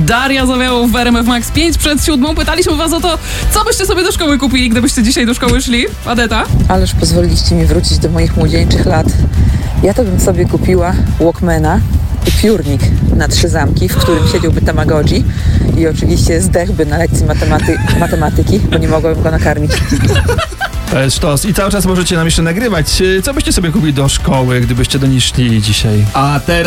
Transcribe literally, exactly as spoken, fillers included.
Daria zawiało w R M F Max pięć przed siódmą. Pytaliśmy was o to, co byście sobie do szkoły kupili, gdybyście dzisiaj do szkoły szli. Adeta? Ależ pozwoliliście mi wrócić do moich młodzieńczych lat. Ja to bym sobie kupiła Walkmana i piórnik na trzy zamki, w którym siedziałby Tamagotchi i oczywiście zdechłby na lekcji matematy- matematyki, bo nie mogłem go nakarmić. To jest sztos. I cały czas możecie nam jeszcze nagrywać. Co byście sobie kupili do szkoły, gdybyście do niej szli dzisiaj? A teraz